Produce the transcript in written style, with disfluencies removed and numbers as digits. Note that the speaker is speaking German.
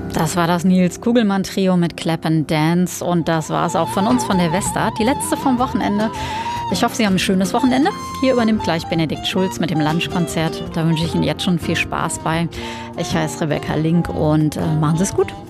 Das war das Nils Kugelmann Trio mit Clap and Dance und das war es auch von uns von der Vesta, die letzte vom Wochenende. Ich hoffe, Sie haben ein schönes Wochenende. Hier übernimmt gleich Benedikt Schulz mit dem Lunchkonzert. Da wünsche ich Ihnen jetzt schon viel Spaß bei. Ich heiße Rebecca Link und machen Sie es gut.